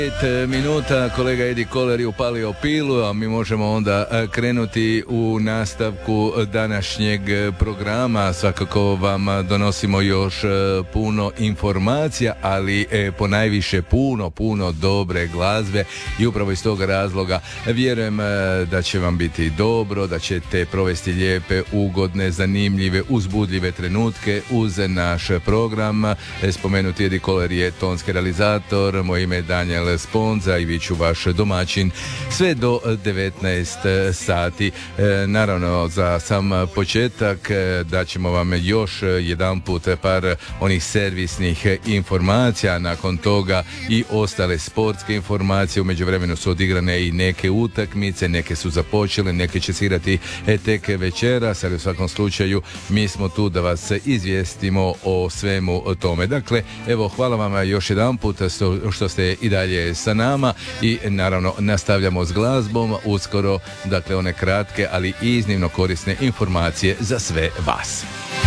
5 minuta, kolega Edi Koler je upalio pilu, a mi možemo onda krenuti u nastavku današnjeg programa. Svakako vam donosimo još puno informacija, ali ponajviše puno dobre glazbe i upravo iz tog razloga vjerujem da će vam biti dobro, da ćete provesti lijepe, ugodne, zanimljive, uzbudljive trenutke uz naš program. Spomenuti Edi Koler je tonski realizator, moje ime je Daniel Sponza i bit ću vaš domaćin sve do 19 sati. Naravno, za sam početak daćemo vam još jedanput par onih servisnih informacija, nakon toga i ostale sportske informacije. U međuvremenu su odigrane i neke utakmice, neke su započele, neke će se igrati tek večeras, ali u svakom slučaju mi smo tu da vas izvijestimo o svemu tome. Dakle, evo, hvala vam još jedanput što ste i dalje sa nama i naravno nastavljamo s glazbom uskoro, dakle one kratke ali iznimno korisne informacije za sve vas.